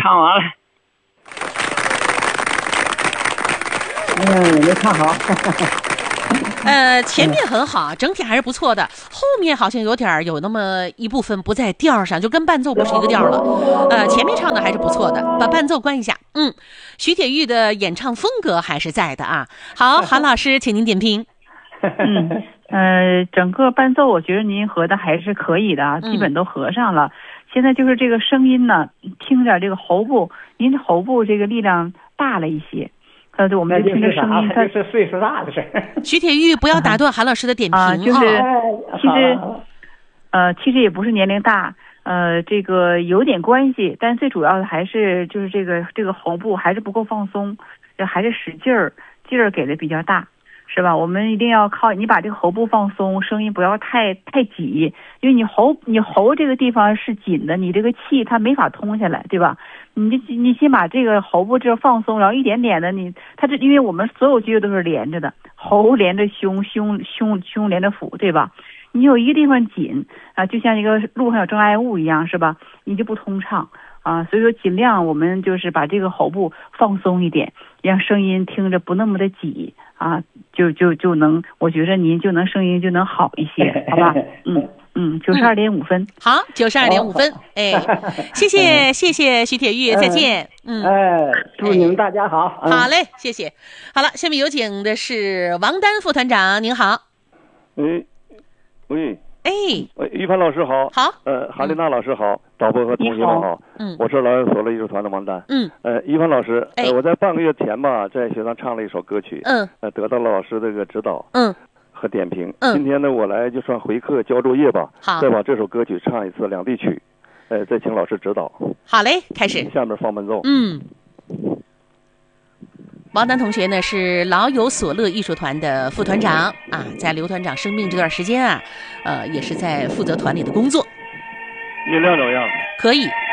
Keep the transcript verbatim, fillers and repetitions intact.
唱完了。嗯，没唱好。 呃，前面很好，整体还是不错的，后面好像有点有那么一部分不在调上，就跟伴奏不是一个调了。呃，前面唱的还是不错的，把伴奏关一下。嗯，徐铁玉的演唱风格还是在的啊。好，韩老师，请您点评。 嗯，呃，整个伴奏我觉得您合的还是可以的，基本都合上了。嗯、现在就是这个声音呢，听着这个喉部，您的喉部这个力量大了一些。呃，对，我们就听着声音， 它是岁数大的事儿。 徐铁玉，不要打断韩老师的点评啊， 就是其实，呃，其实也不是年龄大，呃，这个有点关系，但最主要的还是就是这个这个喉部还是不够放松，还是使劲儿，劲儿给的比较大，是吧？我们一定要靠你把这个喉部放松，声音不要太太挤，因为你喉你喉这个地方是紧的，你这个气它没法通下来，对吧？你这你先把这个喉部这放松，然后一点点的你，它这因为我们所有肌肉都是连着的，喉连着胸，胸胸胸连着腹，对吧？你有一个地方紧啊，就像一个路上有障碍物一样，是吧？你就不通畅啊，所以说尽量我们就是把这个喉部放松一点，让声音听着不那么的挤啊，就就就能，我觉得您就能声音就能好一些，好吧？嗯。嗯，九十二点五分， 好，九十二点五分，哎，谢谢谢谢徐铁玉，再见，嗯， 哎，祝你们大家好， 好嘞，谢谢，好了，下面有请的是王丹副团长，您好， 喂，喂， 哎， 于凡老师好， 好， 呃，韩丽娜老师好，导播和同学们好， 嗯， 我是老有所乐艺术团的王丹， 嗯， 呃，于凡老师， 哎， 呃，我在半个月前吧，在学堂唱了一首歌曲， 嗯， 呃，得到了老师这个指导， 嗯。 和点评。 嗯， 今天呢，我来就算回课交作业吧。 好， 再把这首歌曲唱一次两地曲，呃，再请老师指导。 好嘞，开始。 下面放伴奏。 嗯，王丹同学呢是老有所乐艺术团的副团长啊，在刘团长生病这段时间啊，呃，也是在负责团里的工作。 音量怎么样？ 可以。